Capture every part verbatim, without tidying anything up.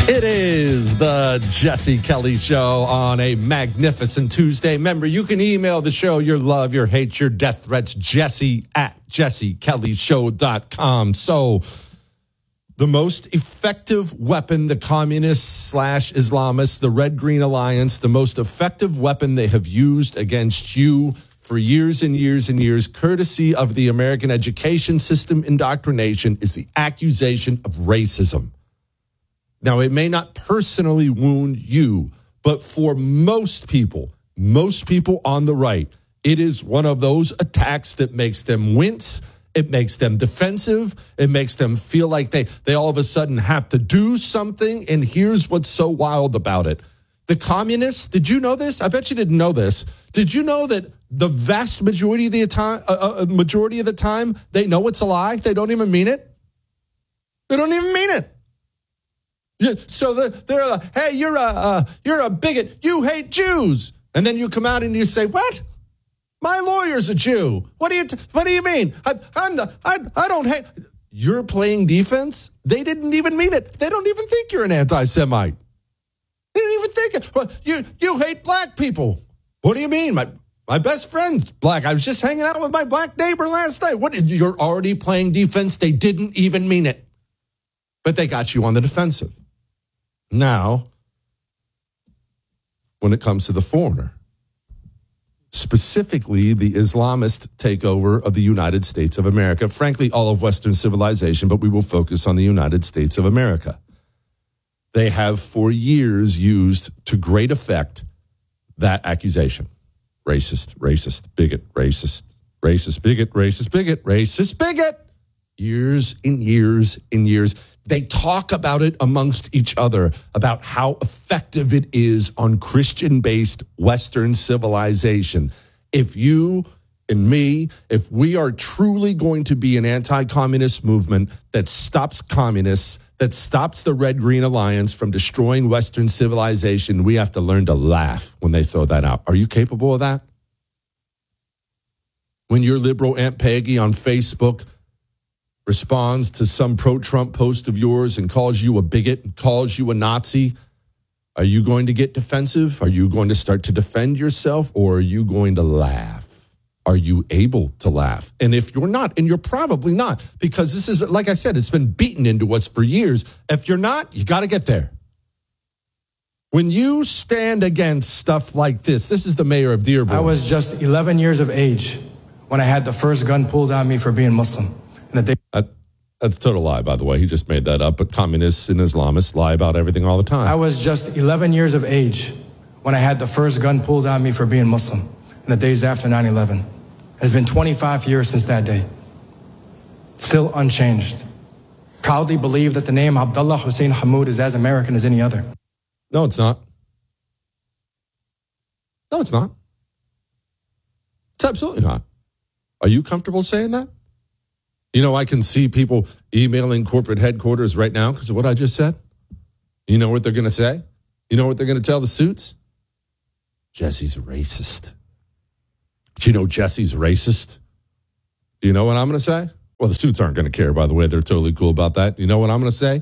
It is the Jesse Kelly Show on a magnificent Tuesday. Remember, you can email the show your love, your hate, your death threats, Jesse at jesse kelly show dot com. So, the most effective weapon the communists slash Islamists, the Red Green Alliance, the most effective weapon they have used against you for years and years and years, courtesy of the American education system indoctrination, is the accusation of racism. Now, it may not personally wound you, but for most people, most people on the right, it is one of those attacks that makes them wince. It makes them defensive. It makes them feel like they, they all of a sudden have to do something. And here's what's so wild about it. The communists, did you know this? I bet you didn't know this. Did you know that the vast majority of the time, uh, uh, majority of the time, they know it's a lie? They don't even mean it. They don't even mean it. So they're, they're like, hey, you're a uh, you're a bigot. You hate Jews, and then you come out and you say, what? My lawyer's a Jew. What do you t- What do you mean? I, I'm the, I I don't hate. You're playing defense. They didn't even mean it. They don't even think you're an anti-Semite. They didn't even think it. Well, you you hate black people. What do you mean? My my best friend's black. I was just hanging out with my black neighbor last night. What? You're already playing defense. They didn't even mean it, but they got you on the defensive. Now, when it comes to the foreigner, specifically the Islamist takeover of the United States of America, frankly, all of Western civilization, but we will focus on the United States of America. They have for years used to great effect that accusation. Racist, racist, bigot, racist, racist, bigot, racist, bigot, racist, bigot. Years and years and years. They talk about it amongst each other, about how effective it is on Christian-based Western civilization. If you and me, if we are truly going to be an anti-communist movement that stops communists, that stops the Red-Green Alliance from destroying Western civilization, we have to learn to laugh when they throw that out. Are you capable of that? When your liberal Aunt Peggy on Facebook responds to some pro-Trump post of yours and calls you a bigot, and calls you a Nazi, are you going to get defensive? Are you going to start to defend yourself, or are you going to laugh? Are you able to laugh? And if you're not, and you're probably not, because this is, like I said, it's been beaten into us for years. If you're not, you got to get there. When you stand against stuff like this, this is the mayor of Dearborn. I was just eleven years of age when I had the first gun pulled on me for being Muslim. That, that's a total lie, by the way. He just made that up. But communists and Islamists lie about everything all the time. I was just eleven years of age when I had the first gun pulled on me for being Muslim in the days after nine eleven. It's been twenty-five years since that day. Still unchanged. Proudly believe that the name Abdullah Hussein Hammoud is as American as any other. No, it's not. No, it's not. It's absolutely not. Are you comfortable saying that? You know, I can see people emailing corporate headquarters right now because of what I just said. You know what they're going to say? You know what they're going to tell the suits? Jesse's racist. Do you know Jesse's racist? Do you know what I'm going to say? Well, the suits aren't going to care, by the way. They're totally cool about that. You know what I'm going to say?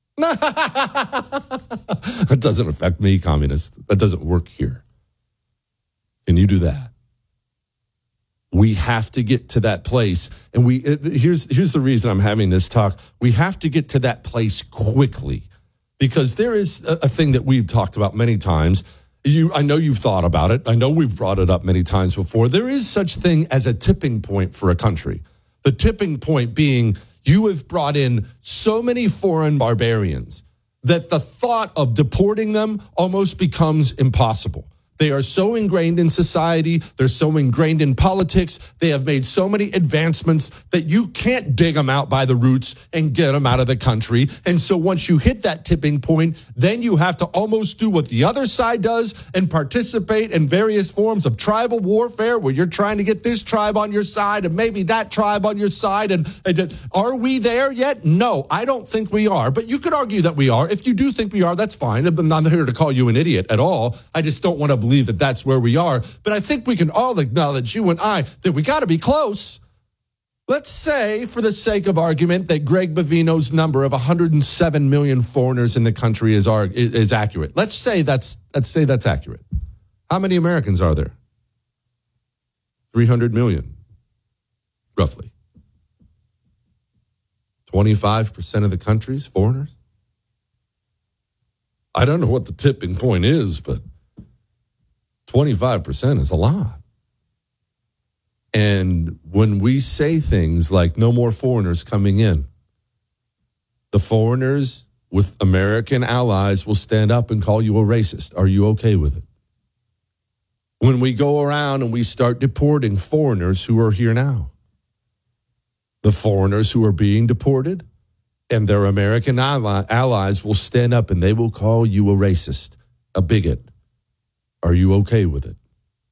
That doesn't affect me, communist. That doesn't work here. Can you do that? We have to get to that place. And we here's here's the reason I'm having this talk. We have to get to that place quickly, because there is a, a thing that we've talked about many times. You, I know you've thought about it. I know we've brought it up many times before. There is such thing as a tipping point for a country. The tipping point being you have brought in so many foreign barbarians that the thought of deporting them almost becomes impossible. They are so ingrained in society. They're so ingrained in politics. They have made so many advancements that you can't dig them out by the roots and get them out of the country. And so once you hit that tipping point, then you have to almost do what the other side does and participate in various forms of tribal warfare where you're trying to get this tribe on your side and maybe that tribe on your side. And, and are we there yet? No, I don't think we are. But you could argue that we are. If you do think we are, that's fine. I'm not here to call you an idiot at all. I just don't want to believe that that's where we are. But I think we can all acknowledge, you and I, that we got to be close. Let's say, for the sake of argument, that Greg Bovino's number of one hundred seven million foreigners in the country is is accurate. Let's say that's let's say that's accurate. How many Americans are there? three hundred million, roughly. twenty-five percent of the country's foreigners? I don't know what the tipping point is, but twenty-five percent is a lot. And when we say things like no more foreigners coming in, the foreigners with American allies will stand up and call you a racist. Are you okay with it? When we go around and we start deporting foreigners who are here now, the foreigners who are being deported and their American ally, allies will stand up and they will call you a racist, a bigot. Are you okay with it?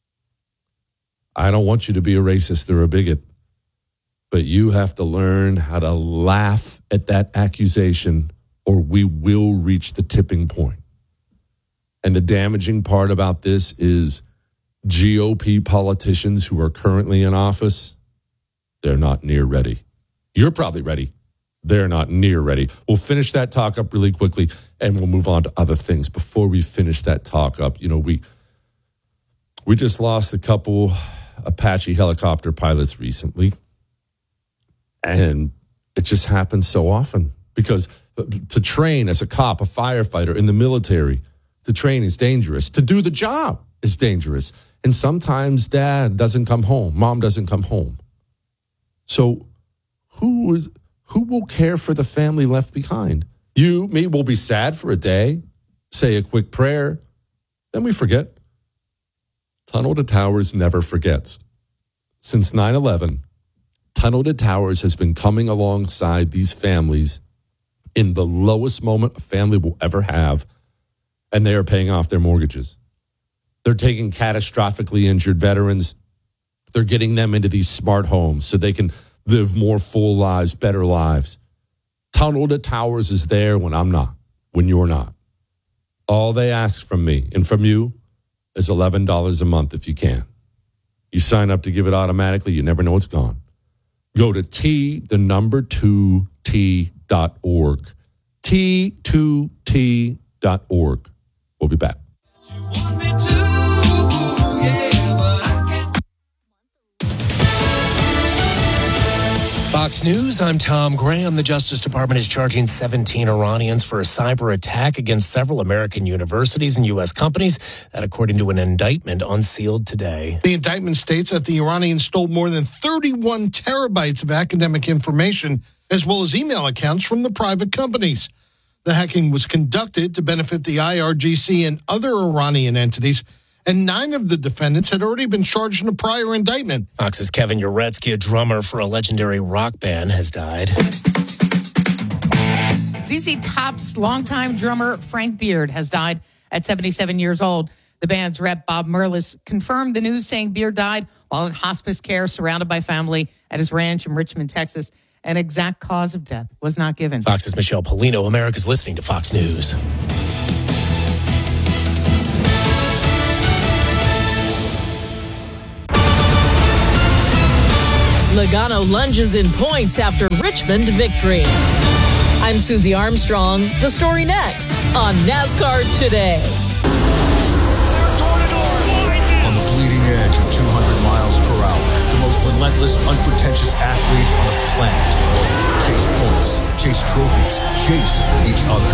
I don't want you to be a racist or a bigot, but you have to learn how to laugh at that accusation or we will reach the tipping point. And the damaging part about this is G O P politicians who are currently in office, they're not near ready. You're probably ready. They're not near ready. We'll finish that talk up really quickly and we'll move on to other things. Before we finish that talk up, you know, we we just lost a couple Apache helicopter pilots recently. And it just happens so often because to train as a cop, a firefighter in the military, to train is dangerous. To do the job is dangerous. And sometimes dad doesn't come home. Mom doesn't come home. So who is, who will care for the family left behind? You, me, will be sad for a day, say a quick prayer, then we forget. Tunnel to Towers never forgets. Since nine eleven, Tunnel to Towers has been coming alongside these families in the lowest moment a family will ever have, and they are paying off their mortgages. They're taking catastrophically injured veterans. They're getting them into these smart homes so they can live more full lives, better lives. Tunnel to Towers is there when I'm not, when you're not. All they ask from me and from you is eleven dollars a month if you can. You sign up to give it automatically. You never know it's gone. Go to T, the number two, T dot org. T two T dot org. We'll be back. You want me to, yeah, but I can't. Fox News, I'm Tom Graham. The Justice Department is charging seventeen Iranians for a cyber attack against several American universities and U S companies. That according to an indictment unsealed today. The indictment states that the Iranians stole more than thirty-one terabytes of academic information, as well as email accounts from the private companies. The hacking was conducted to benefit the I R G C and other Iranian entities, and nine of the defendants had already been charged in a prior indictment. Fox's Kevin Uretsky, a drummer for a legendary rock band, has died. Z Z Top's longtime drummer Frank Beard has died at seventy-seven years old. The band's rep, Bob Merlis, confirmed the news, saying Beard died while in hospice care, surrounded by family at his ranch in Richmond, Texas. An exact cause of death was not given. Fox's Michelle Polino. America's listening to Fox News. Logano lunges in points after Richmond victory. I'm Susie Armstrong. The story next on NASCAR Today. On the bleeding edge of two hundred miles per hour, the most relentless, unpretentious athletes on the planet chase points, chase trophies, chase each other.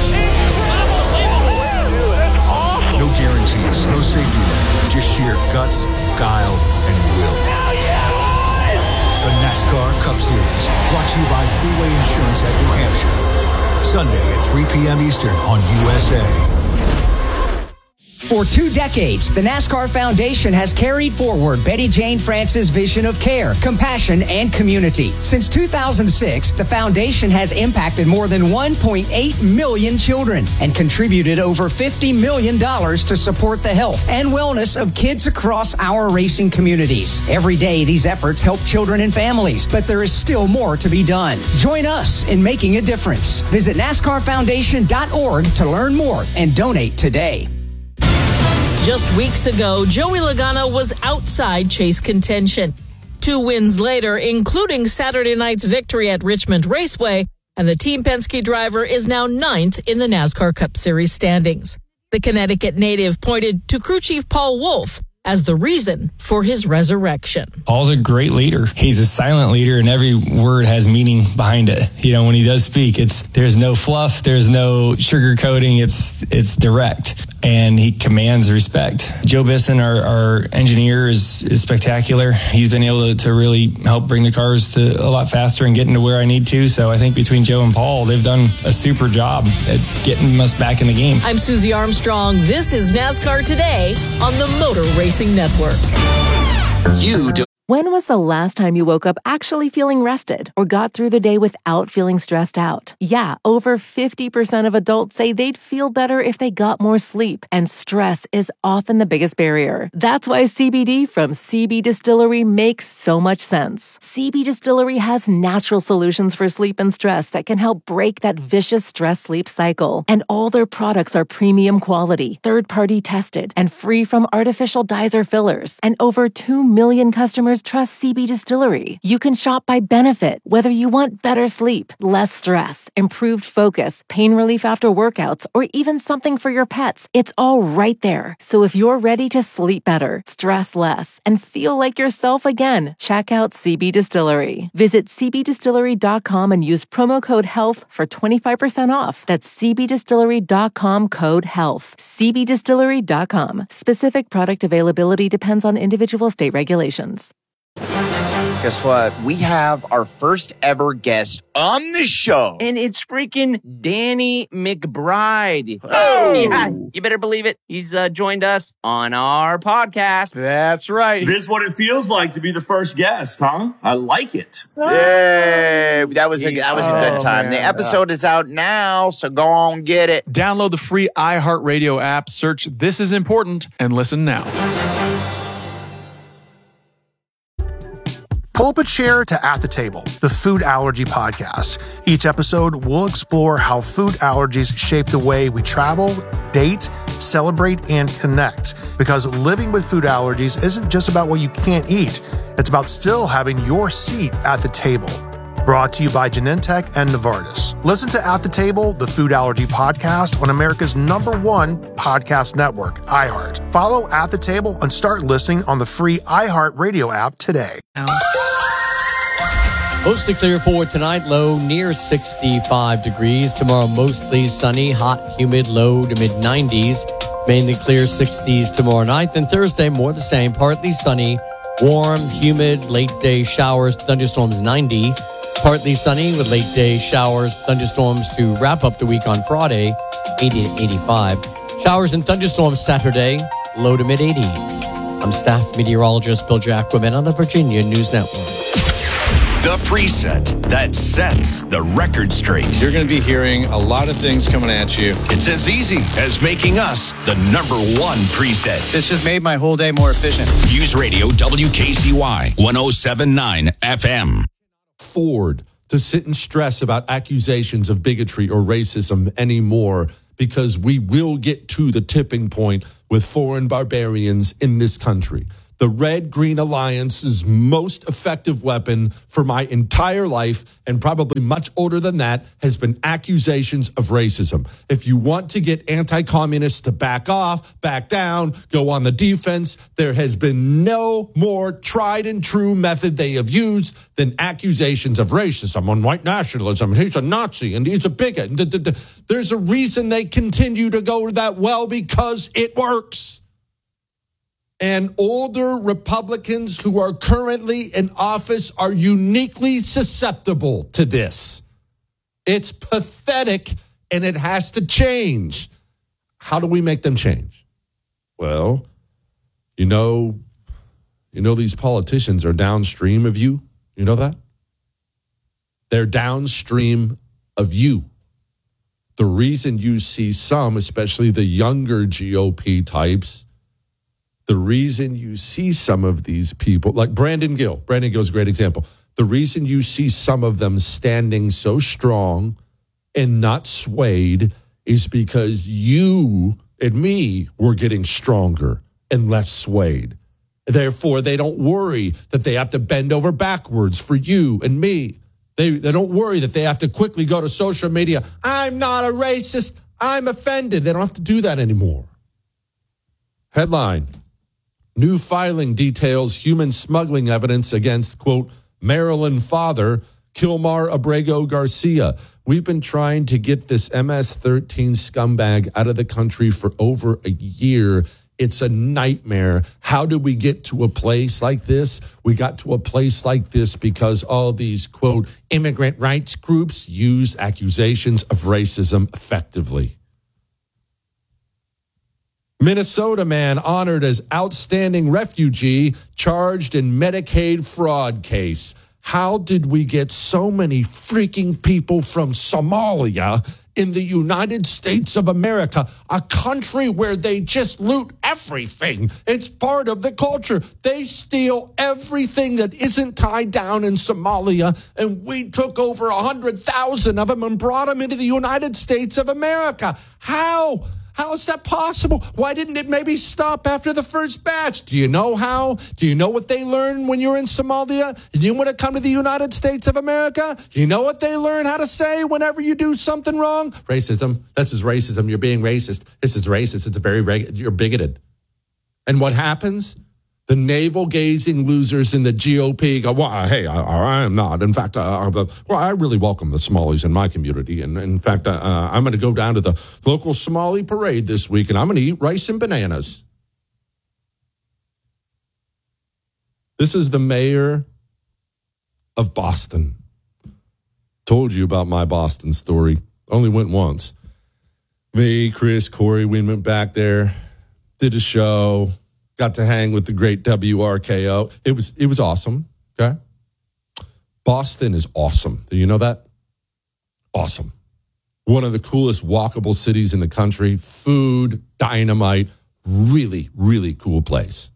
No guarantees, no safety net, just sheer guts, guile, and will. The NASCAR Cup Series, brought to you by Freeway Insurance at New Hampshire. Sunday at three p.m. Eastern on U S A. For two decades, the NASCAR Foundation has carried forward Betty Jane France's vision of care, compassion, and community. Since two thousand six, the foundation has impacted more than one point eight million children and contributed over fifty million dollars to support the health and wellness of kids across our racing communities. Every day, these efforts help children and families, but there is still more to be done. Join us in making a difference. Visit NASCAR Foundation dot org to learn more and donate today. Just weeks ago, Joey Logano was outside Chase contention. Two wins later, including Saturday night's victory at Richmond Raceway, and the Team Penske driver is now ninth in the NASCAR Cup Series standings. The Connecticut native pointed to crew chief Paul Wolfe as the reason for his resurrection. Paul's a great leader. He's a silent leader, and every word has meaning behind it. You know, when he does speak, it's there's no fluff, there's no sugarcoating, it's it's direct, and he commands respect. Joe Bisson, our, our engineer, is, is spectacular. He's been able to, to really help bring the cars to a lot faster and getting to where I need to. So I think between Joe and Paul, they've done a super job at getting us back in the game. I'm Susie Armstrong. This is NASCAR Today on the Motor Racing Network. You do. When was the last time you woke up actually feeling rested or got through the day without feeling stressed out? Yeah, over fifty percent of adults say they'd feel better if they got more sleep, and stress is often the biggest barrier. That's why C B D from C B Distillery makes so much sense. C B Distillery has natural solutions for sleep and stress that can help break that vicious stress-sleep cycle. And all their products are premium quality, third-party tested, and free from artificial dyes or fillers. And over two million customers trust C B Distillery. You can shop by benefit, whether you want better sleep, less stress, improved focus, pain relief after workouts, or even something for your pets. It's all right there. So if you're ready to sleep better, stress less, and feel like yourself again, check out C B Distillery. Visit c b distillery dot com and use promo code HEALTH for twenty-five percent off. That's c b distillery dot com code HEALTH. c b distillery dot com. Specific product availability depends on individual state regulations. Guess what? We have our first ever guest on the show. And it's freaking Danny McBride. Oh! Yeah, you better believe it. He's uh, joined us on our podcast. That's right. This is what it feels like to be the first guest, huh? I like it. Yay! That was a, that was a good Oh, time. man. The episode is out now, so go on get it. Download the free iHeartRadio app, search This Is Important, and listen now. Pull up a chair to At the Table, the food allergy podcast. Each episode, we'll explore how food allergies shape the way we travel, date, celebrate, and connect. Because living with food allergies isn't just about what you can't eat. It's about still having your seat at the table. Brought to you by Genentech and Novartis. Listen to At the Table, the food allergy podcast on America's number one podcast network, iHeart. Follow At the Table and start listening on the free iHeart Radio app today. Mostly clear for tonight, low near sixty-five degrees. Tomorrow, mostly sunny, hot, humid, low to mid nineties. Mainly clear sixties tomorrow night. Then Thursday, more the same, partly sunny, warm, humid, late day showers, thunderstorms ninety. Partly sunny with late day showers, thunderstorms to wrap up the week on Friday, eighty to eighty-five. Showers and thunderstorms Saturday, low to mid eighties. I'm staff meteorologist Bill Jacquemin on the Virginia News Network. The preset that sets the record straight. You're going to be hearing a lot of things coming at you. It's as easy as making us the number one preset. It's just made my whole day more efficient. News Radio W K C Y one oh seven point nine F M. Afford to sit and stress about accusations of bigotry or racism anymore, because we will get to the tipping point with foreign barbarians in this country. The Red Green Alliance's most effective weapon for my entire life, and probably much older than that, has been accusations of racism. If you want to get anti-communists to back off, back down, go on the defense, there has been no more tried and true method they have used than accusations of racism and white nationalism. And he's a Nazi and he's a bigot. There's a reason they continue to go that well, because it works. And older Republicans who are currently in office are uniquely susceptible to this. It's pathetic, and it has to change. How do we make them change? Well, you know, you know these politicians are downstream of you. You know that? They're downstream of you. The reason you see some, especially the younger G O P types, the reason you see some of these people, like Brandon Gill, Brandon Gill's a great example. The reason you see some of them standing so strong and not swayed is because you and me were getting stronger and less swayed. Therefore, they don't worry that they have to bend over backwards for you and me. They, they don't worry that they have to quickly go to social media. I'm not a racist. I'm offended. They don't have to do that anymore. Headline: New filing details human smuggling evidence against, quote, Maryland father Kilmar Abrego Garcia. We've been trying to get this M S thirteen scumbag out of the country for over a year. It's a nightmare. How did we get to a place like this? We got to a place like this because all these, quote, immigrant rights groups used accusations of racism effectively. Minnesota man honored as outstanding refugee charged in Medicaid fraud case. How did we get so many freaking people from Somalia in the United States of America, a country where they just loot everything? It's part of the culture. They steal everything that isn't tied down in Somalia, and we took over one hundred thousand of them and brought them into the United States of America. How? How is that possible? Why didn't it maybe stop after the first batch? Do you know how? Do you know what they learn when you're in Somalia? Do you want to come to the United States of America? Do you know what they learn how to say whenever you do something wrong? Racism. This is racism. You're being racist. This is racist. It's a very, reg- you're bigoted. And what happens? The navel-gazing losers in the G O P go, well, hey, I, I am not. In fact, uh, well, I really welcome the Somalis in my community. And in fact, uh, I'm going to go down to the local Somali parade this week, and I'm going to eat rice and bananas. This is the mayor of Boston. Told you about my Boston story. Only went once. Me, Chris, Corey, we went back there, did a show. Got to hang with the great W R K O. It was it was awesome. Okay. Boston is awesome. Do you know that? Awesome. One of the coolest walkable cities in the country. Food, dynamite, really, really cool place.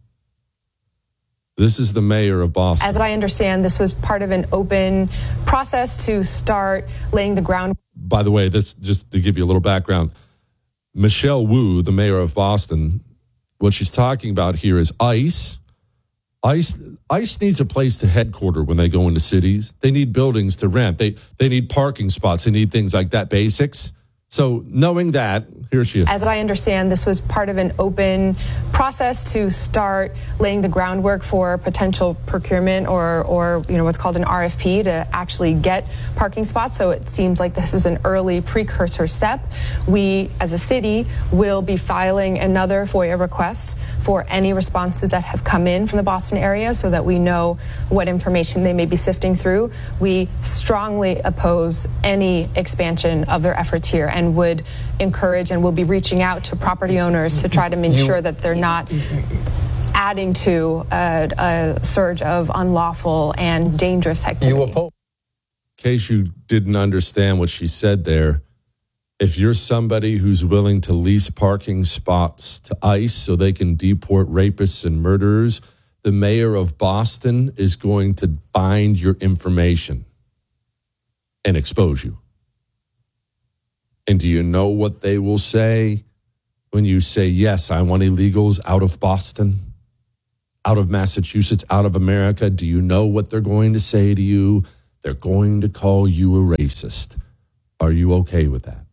This is the mayor of Boston. As I understand, this was part of an open process to start laying the ground. By the way, this just to give you a little background. Michelle Wu, the mayor of Boston, what she's talking about here is ICE. ICE ICE needs a place to headquarter when they go into cities. They need buildings to rent. They they need parking spots. They need things like that, basics. So knowing that, here she is. As I understand, this was part of an open process to start laying the groundwork for potential procurement or, or you know, what's called an R F P to actually get parking spots. So it seems like this is an early precursor step. We, as a city, will be filing another FOIA request for any responses that have come in from the Boston area so that we know what information they may be sifting through. We strongly oppose any expansion of their efforts here and would encourage and will be reaching out to property owners to try to make sure that they're not adding to a, a surge of unlawful and dangerous activity. In case you didn't understand what she said there, if you're somebody who's willing to lease parking spots to ICE so they can deport rapists and murderers, the mayor of Boston is going to find your information and expose you. And do you know what they will say when you say, yes, I want illegals out of Boston, out of Massachusetts, out of America? Do you know what they're going to say to you? They're going to call you a racist. Are you okay with that?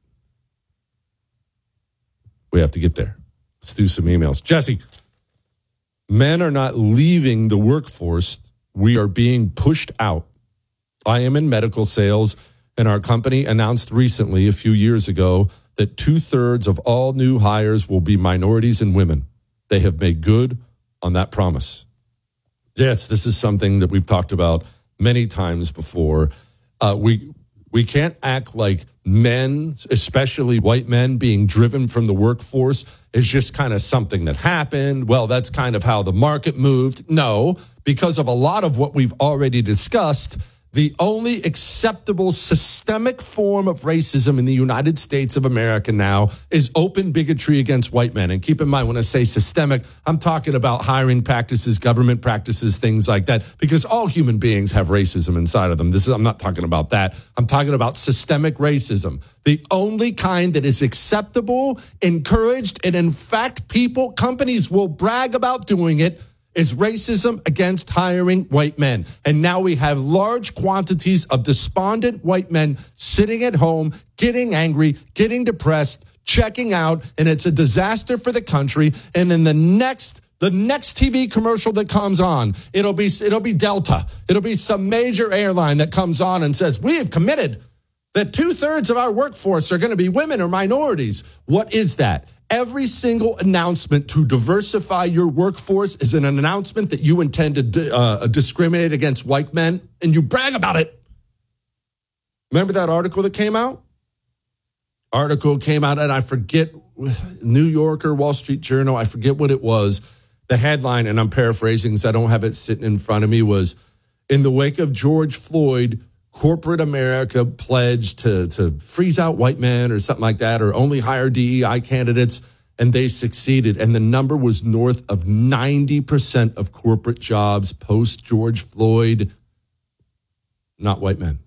We have to get there. Let's do some emails. Jesse, men are not leaving the workforce. We are being pushed out. I am in medical sales. And our company announced recently, a few years ago, that two-thirds of all new hires will be minorities and women. They have made good on that promise. Yes, this is something that we've talked about many times before. Uh, we we can't act like men, especially white men, being driven from the workforce is just kind of something that happened. Well, that's kind of how the market moved. No, because of a lot of what we've already discussed, the only acceptable systemic form of racism in the United States of America now is open bigotry against white men. And keep in mind, when I say systemic, I'm talking about hiring practices, government practices, things like that, because all human beings have racism inside of them. This is, I'm not talking about that. I'm talking about systemic racism. The only kind that is acceptable, encouraged, and in fact, people, companies will brag about doing it, is racism against hiring white men. And now we have large quantities of despondent white men sitting at home, getting angry, getting depressed, checking out, and it's a disaster for the country. And in the next The next T V commercial that comes on, it'll be it'll be Delta. It'll be some major airline that comes on and says, we have committed that two-thirds of our workforce are going to be women or minorities. What is that? Every single announcement to diversify your workforce is an announcement that you intend to uh, discriminate against white men, and you brag about it. Remember that article that came out? Article came out, and I forget, New Yorker, Wall Street Journal, I forget what it was. The headline, and I'm paraphrasing because I don't have it sitting in front of me, was, in the wake of George Floyd, corporate America pledged to, to freeze out white men or something like that, or only hire D E I candidates, and they succeeded. And the number was north of ninety percent of corporate jobs post-George Floyd, not white men.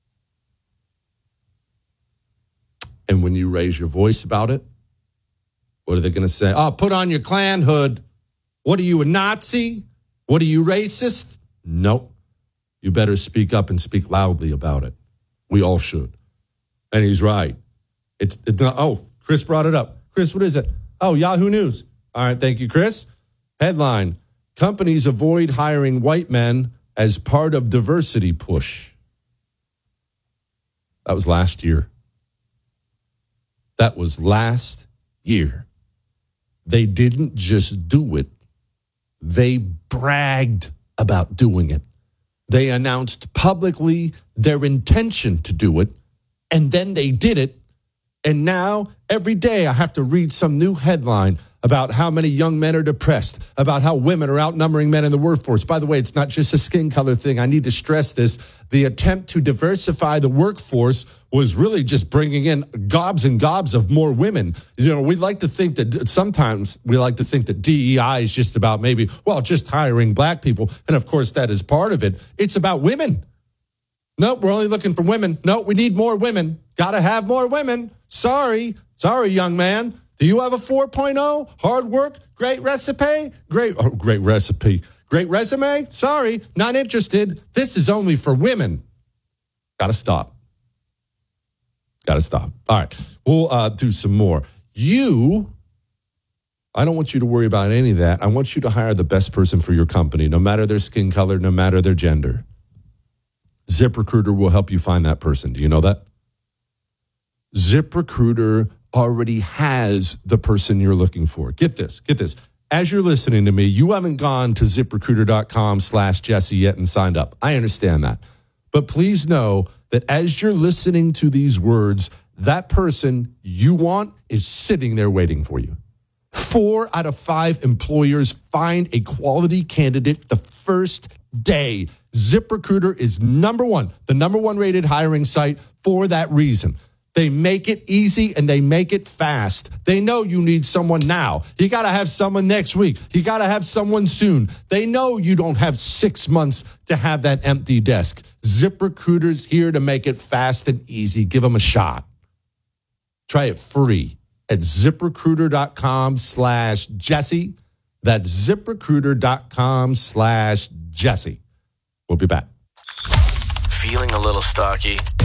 And when you raise your voice about it, what are they going to say? Oh, put on your Klan hood. What are you, a Nazi? What are you, racist? Nope. You better speak up and speak loudly about it. We all should. And he's right. It's, it's not, oh, Chris brought it up. Chris, what is it? Oh, Yahoo News. All right, thank you, Chris. Headline, companies avoid hiring white men as part of diversity push. That was last year. That was last year. They didn't just do it. They bragged about doing it. They announced publicly their intention to do it, and then they did it. And now, every day, I have to read some new headline about how many young men are depressed, about how women are outnumbering men in the workforce. By the way, it's not just a skin color thing. I need to stress this. The attempt to diversify the workforce was really just bringing in gobs and gobs of more women. You know, we like to think that sometimes we like to think that D E I is just about maybe, well, just hiring black people. And of course, that is part of it. It's about women. Nope, we're only looking for women. No, we need more women. Got to have more women. Sorry. Sorry, young man. Do you have a four point oh? Hard work? Great recipe? Great, oh, great recipe. Great resume? Sorry, not interested. This is only for women. Got to stop. Got to stop. All right, we'll uh, do some more. You, I don't want you to worry about any of that. I want you to hire the best person for your company, no matter their skin color, no matter their gender. ZipRecruiter will help you find that person. Do you know that? ZipRecruiter already has the person you're looking for. Get this, get this. As you're listening to me, you haven't gone to ZipRecruiter.com slash Jesse yet and signed up. I understand that. But please know that as you're listening to these words, that person you want is sitting there waiting for you. Four out of five employers find a quality candidate the first day. ZipRecruiter is number one, the number one rated hiring site for that reason. They make it easy and they make it fast. They know you need someone now. You got to have someone next week. You got to have someone soon. They know you don't have six months to have that empty desk. ZipRecruiter's here to make it fast and easy. Give them a shot. Try it free at ZipRecruiter.com slash Jesse. That's ZipRecruiter.com slash Jesse. We'll be back. Feeling a little stocky?